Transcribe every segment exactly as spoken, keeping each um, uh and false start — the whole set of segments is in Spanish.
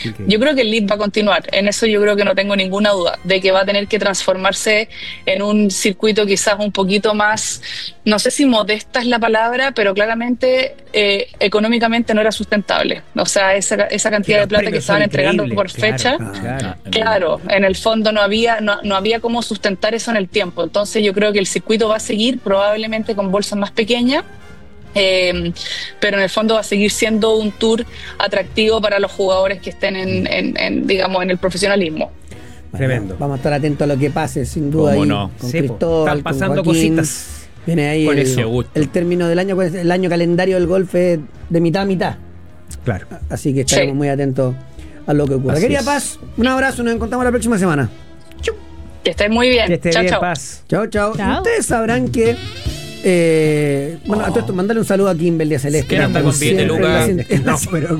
que... Yo creo que el Leap va a continuar, en eso yo creo que no tengo ninguna duda, de que va a tener que transformarse en un circuito quizás un poquito más, no sé si modesta es la palabra, pero claramente eh, económicamente no era sustentable. O sea, esa, esa cantidad de plata que estaban entregando por fecha, claro, claro. claro, en el fondo no había, no, no había cómo sustentar eso en el tiempo. Entonces yo creo que el circuito va a seguir probablemente con bolsas más pequeñas. Eh, pero en el fondo va a seguir siendo un tour atractivo para los jugadores que estén en, en, en digamos, en el profesionalismo. Bueno, tremendo. Vamos a estar atentos a lo que pase, sin duda. ¿Cómo ahí, no? con Sí, Cristóbal, están pasando con Joaquín. cositas. Viene ahí Con el, ese gusto. el término del año, pues, el año calendario del golf es de mitad a mitad. Claro. Así que estaremos Sí. muy atentos a lo que ocurra. Así Querida es. Paz, un abrazo, nos encontramos la próxima semana. Que estén muy bien. Que esté chao, bien, chao. Paz. Chao, chao. Chao. Ustedes sabrán que. Eh, bueno, a todo esto, mandarle un saludo a Kimberly a Celeste. ¿Quién anda como con billete, siempre, Lucas? en la- en la- No, pero...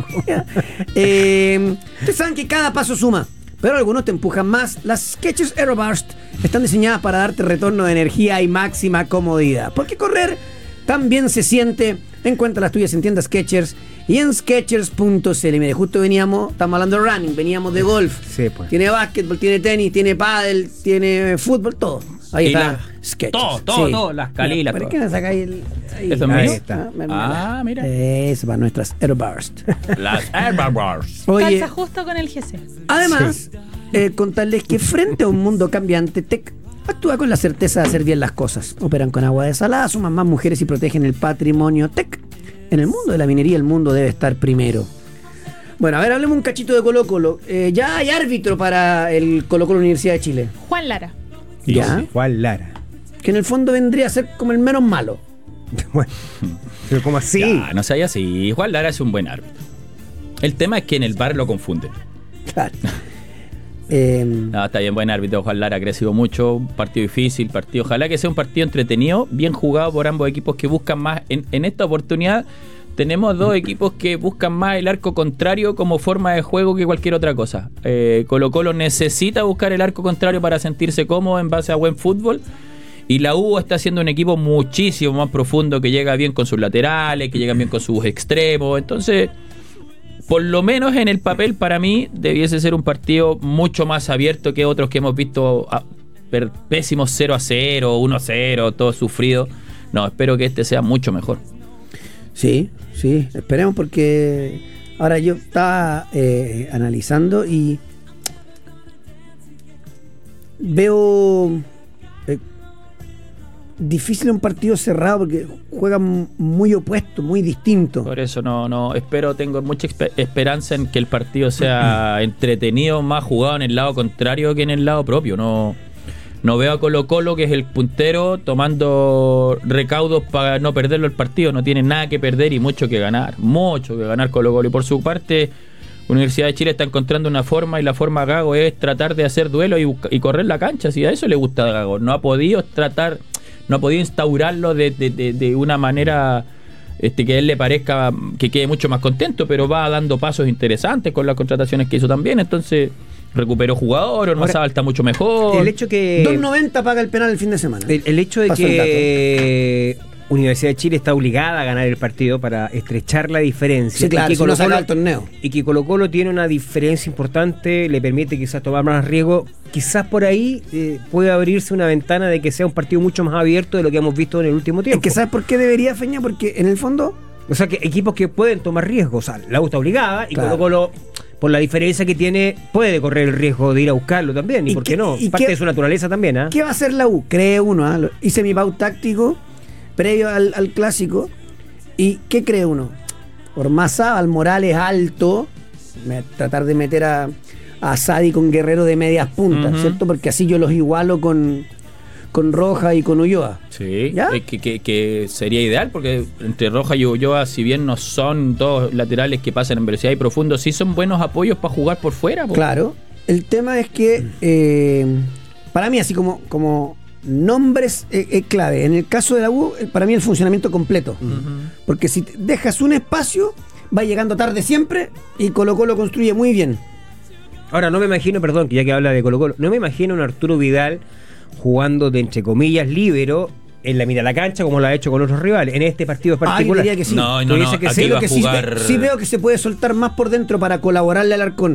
Eh, ustedes saben que cada paso suma, pero algunos te empujan más. Las Skechers Aeroburst están diseñadas para darte retorno de energía y máxima comodidad. Porque correr también se siente. Encuentra las tuyas en tiendas Skechers y en Skechers punto c l. Mire, justo veníamos, estamos hablando de running, veníamos de golf. Sí, pues. Tiene básquetbol, tiene tenis, tiene pádel, tiene fútbol, todo. Ahí Y está. la- Skechers. todo, todo, todo, las calilas, ¿Para todo. qué me sacáis el...? Ahí, ¿Eso es ahí mío? está. Ah, mira. Eso para nuestras Aeroburst. Las Airburst. Oye, Calza justo con el G C. además, eh, contarles que frente a un mundo cambiante, Tech actúa con la certeza de hacer bien las cosas. Operan con agua desalada, suman más mujeres y protegen el patrimonio. Tech, en el mundo de la minería, el mundo debe estar primero. Bueno, a ver, hablemos un cachito de Colo Colo. Eh, ya hay árbitro para el Colo Colo Universidad de Chile. Juan Lara. Ya. Juan Lara. Que en el fondo vendría a ser como el menos malo. Bueno, pero como así. Ya, no sea así. Juan Lara es un buen árbitro. El tema es que en el bar lo confunden. Claro. Eh, No, está bien, buen árbitro. Juan Lara ha crecido mucho. Un partido difícil, partido. Ojalá que sea un partido entretenido, bien jugado por ambos equipos que buscan más. En, en esta oportunidad tenemos dos equipos que buscan más el arco contrario como forma de juego que cualquier otra cosa. Eh, Colo Colo necesita buscar el arco contrario para sentirse cómodo en base a buen fútbol. Y la U está siendo un equipo muchísimo más profundo, que llega bien con sus laterales, que llega bien con sus extremos. Entonces, por lo menos en el papel, para mí, debiese ser un partido mucho más abierto que otros que hemos visto a, per, pésimos cero a cero, uno a cero, todo sufrido. No, espero que este sea mucho mejor. Sí, sí, esperemos, porque ahora yo estaba eh, analizando y veo eh, difícil un partido cerrado porque juegan muy opuestos, muy distintos. Por eso no, no espero, tengo mucha espe- esperanza en que el partido sea entretenido, más jugado en el lado contrario que en el lado propio. No, no veo a Colo Colo, que es el puntero, tomando recaudos para no perderlo el partido. No tiene nada que perder y mucho que ganar. Mucho que ganar Colo Colo. Y por su parte, Universidad de Chile está encontrando una forma, y la forma de Gago es tratar de hacer duelo y, busca- y correr la cancha. Si a eso le gusta a Gago. No ha podido tratar, no ha podido instaurarlo de, de, de, de una manera este, que a él le parezca que quede mucho más contento, pero va dando pasos interesantes con las contrataciones que hizo también. Entonces recuperó jugadores, Ormazábal está mucho mejor. El hecho que... dos noventa paga el penal el fin de semana. El, el hecho de Paso el que Universidad de Chile está obligada a ganar el partido para estrechar la diferencia. Sí, claro, y que si no Colo saca Colo, el torneo. y que Colo Colo tiene una diferencia importante, le permite quizás tomar más riesgo. Quizás por ahí eh, puede abrirse una ventana de que sea un partido mucho más abierto de lo que hemos visto en el último tiempo. Es que ¿sabes por qué debería, Feña? Porque en el fondo... O sea, que equipos que pueden tomar riesgos. O sea, la U está obligada y Claro. Colo Colo, por la diferencia que tiene, puede correr el riesgo de ir a buscarlo también. ¿Y, ¿Y por qué- qué no? y Parte qué- de su naturaleza también, ¿ah? ¿Qué va a hacer la U? Cree uno, ¿ah? Lo- hice mi pau táctico previo al, al clásico. ¿Y qué cree uno? Ormazábal, Morales alto, me- tratar de meter a, a Sadi con Guerrero de medias puntas, Ujú. ¿cierto? Porque así yo los igualo con, con Roja y con Ulloa. Sí, ¿Ya? eh, que, que- que sería ideal, porque entre Roja y Ulloa, si bien no son dos laterales que pasan en velocidad y profundo, sí son buenos apoyos para jugar por fuera. po. Claro. El tema es que, eh, para mí, así como, como nombres es eh, eh, clave. En el caso de la U, eh, para mí el funcionamiento completo. Ujú. Porque si te dejas un espacio, va llegando tarde siempre y Colo Colo construye muy bien. Ahora, no me imagino, perdón, que ya que habla de Colo Colo, no me imagino a un Arturo Vidal jugando de, entre comillas, líbero en la mitad de la cancha como lo ha hecho con otros rivales. En este partido en Ah, yo particular. diría que sí. No, Tú no, no, dices que aquí sí, va Creo a que sí, jugar... sí veo que se puede soltar más por dentro para colaborarle al Arcón.